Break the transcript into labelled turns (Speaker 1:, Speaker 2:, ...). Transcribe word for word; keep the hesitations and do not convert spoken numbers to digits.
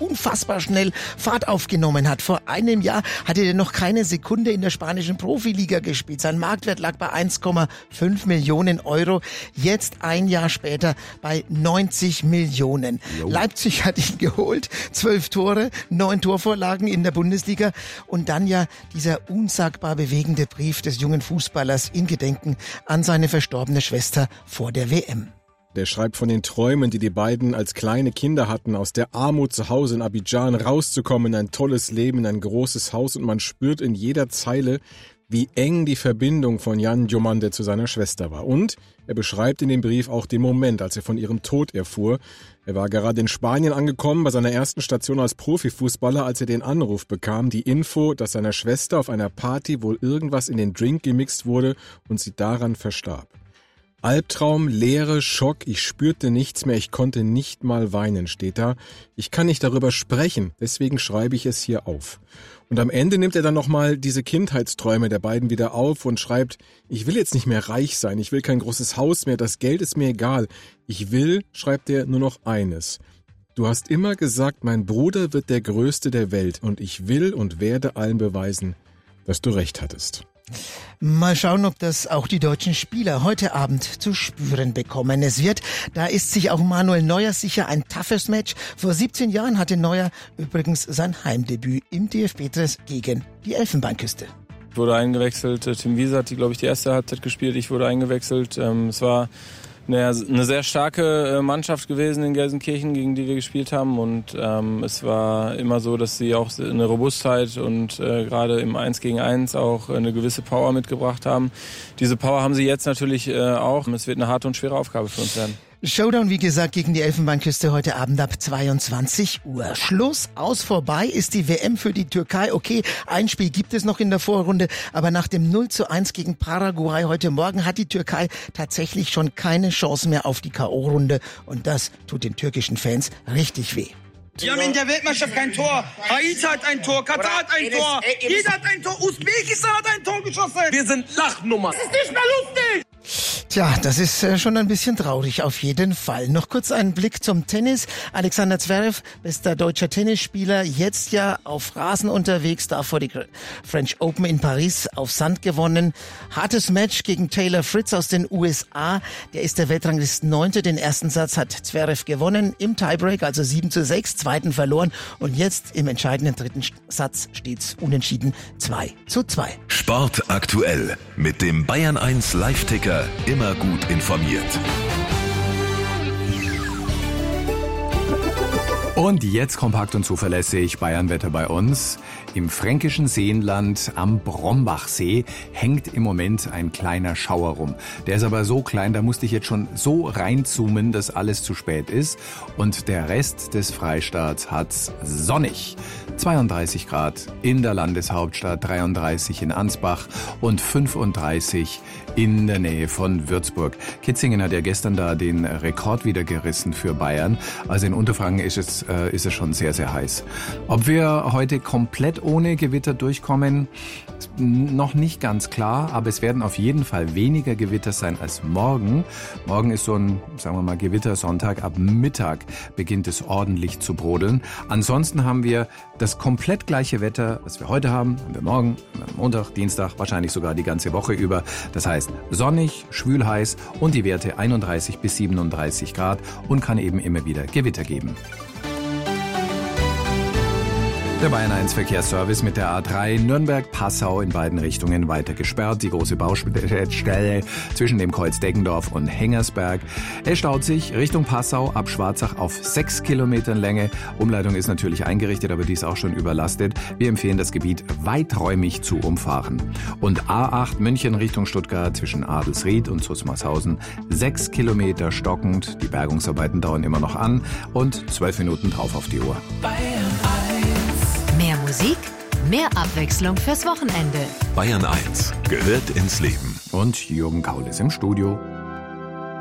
Speaker 1: unfassbar schnell Fahrt aufgenommen hat. Vor einem Jahr hatte er noch keine Sekunde in der spanischen Profiliga gespielt. Sein Marktwert lag bei eins Komma fünf Millionen Euro. Jetzt ein Jahr später bei neunzig Millionen. Jo. Leipzig hat ihn geholt. Zwölf Tore, neun Torvorlagen in der Bundesliga. Und dann ja dieser unsagbar bewegende Brief des jungen Fußballers in Gedenken an seine verstorbene Schwester vor der W M.
Speaker 2: Der schreibt von den Träumen, die die beiden als kleine Kinder hatten, aus der Armut zu Hause in Abidjan rauszukommen, in ein tolles Leben, in ein großes Haus. Und man spürt in jeder Zeile, wie eng die Verbindung von Jan Diomande zu seiner Schwester war. Und er beschreibt in dem Brief auch den Moment, als er von ihrem Tod erfuhr. Er war gerade in Spanien angekommen, bei seiner ersten Station als Profifußballer, als er den Anruf bekam, die Info, dass seiner Schwester auf einer Party wohl irgendwas in den Drink gemixt wurde und sie daran verstarb. Albtraum, Leere, Schock, ich spürte nichts mehr, ich konnte nicht mal weinen, steht da. Ich kann nicht darüber sprechen, deswegen schreibe ich es hier auf. Und am Ende nimmt er dann nochmal diese Kindheitsträume der beiden wieder auf und schreibt, ich will jetzt nicht mehr reich sein, ich will kein großes Haus mehr, das Geld ist mir egal. Ich will, schreibt er, nur noch eines. Du hast immer gesagt, mein Bruder wird der Größte der Welt und ich will und werde allen beweisen, dass du recht hattest.
Speaker 1: Mal schauen, ob das auch die deutschen Spieler heute Abend zu spüren bekommen. Es wird, da ist sich auch Manuel Neuer sicher, ein toughes Match. Vor siebzehn Jahren hatte Neuer übrigens sein Heimdebüt im D F B-Dress gegen die Elfenbeinküste.
Speaker 3: Ich wurde eingewechselt, Tim Wiese hat, glaube ich, die erste Halbzeit gespielt, ich wurde eingewechselt. Es war Naja, eine sehr starke Mannschaft gewesen in Gelsenkirchen, gegen die wir gespielt haben. Und ähm, es war immer so, dass sie auch eine Robustheit und äh, gerade im eins gegen eins auch eine gewisse Power mitgebracht haben. Diese Power haben sie jetzt natürlich äh, auch. Es wird eine harte und schwere Aufgabe für uns werden.
Speaker 1: Showdown, wie gesagt, gegen die Elfenbeinküste heute Abend ab zweiundzwanzig Uhr. Schluss, aus, vorbei ist die W M für die Türkei. Okay, ein Spiel gibt es noch in der Vorrunde, aber nach dem null zu eins gegen Paraguay heute Morgen hat die Türkei tatsächlich schon keine Chance mehr auf die K O-Runde. Und das tut den türkischen Fans richtig weh.
Speaker 4: Wir haben in der Weltmeisterschaft kein Tor. Haiti hat ein Tor, Katar hat ein Tor, jeder hat ein Tor, Usbekistan hat ein Tor geschossen. Wir sind Lachnummer. Das ist nicht mehr lustig.
Speaker 1: Tja, das ist äh, schon ein bisschen traurig auf jeden Fall. Noch kurz einen Blick zum Tennis. Alexander Zverev, bester deutscher Tennisspieler, jetzt ja auf Rasen unterwegs, da vor die French Open in Paris auf Sand gewonnen. Hartes Match gegen Taylor Fritz aus den U S A. Der ist der Weltranglistenneunte. Den ersten Satz hat Zverev gewonnen im Tiebreak, also sieben zu sechs, zweiten verloren. Und jetzt im entscheidenden dritten Satz steht's unentschieden zwei zu zwei.
Speaker 5: Sport aktuell mit dem Bayern eins Live-Ticker. Immer gut informiert.
Speaker 6: Und jetzt kompakt und zuverlässig Bayernwetter bei uns. Im fränkischen Seenland am Brombachsee hängt im Moment ein kleiner Schauer rum. Der ist aber so klein, da musste ich jetzt schon so reinzoomen, dass alles zu spät ist. Und der Rest des Freistaats hat's sonnig. zweiunddreißig Grad in der Landeshauptstadt, dreiunddreißig in Ansbach und fünfunddreißig in der Nähe von Würzburg. Kitzingen hat ja gestern da den Rekord wieder gerissen für Bayern. Also in Unterfranken ist es, äh, ist es schon sehr, sehr heiß. Ob wir heute komplett ohne Gewitter durchkommen, noch nicht ganz klar, aber es werden auf jeden Fall weniger Gewitter sein als morgen. Morgen ist so ein, sagen wir mal, Gewittersonntag. Ab Mittag beginnt es ordentlich zu brodeln. Ansonsten haben wir das komplett gleiche Wetter, was wir heute haben, haben wir morgen, Montag, Dienstag, wahrscheinlich sogar die ganze Woche über. Das heißt sonnig, schwül heiß und die Werte einunddreißig bis siebenunddreißig Grad und kann eben immer wieder Gewitter geben. Der Bayern eins Verkehrsservice mit der A drei Nürnberg-Passau in beiden Richtungen weiter gesperrt. Die große Baustelle zwischen dem Kreuz Deggendorf und Hengersberg. Es staut sich Richtung Passau ab Schwarzach auf sechs Kilometern Länge. Umleitung ist natürlich eingerichtet, aber die ist auch schon überlastet. Wir empfehlen das Gebiet weiträumig zu umfahren. Und A acht München Richtung Stuttgart zwischen Adelsried und Zusmarshausen. Sechs Kilometer stockend. Die Bergungsarbeiten dauern immer noch an und zwölf Minuten drauf auf die Uhr.
Speaker 7: Bayern eins. Mehr Musik, mehr Abwechslung fürs Wochenende.
Speaker 5: Bayern eins gehört ins Leben.
Speaker 6: Und Jürgen Kaul ist im Studio.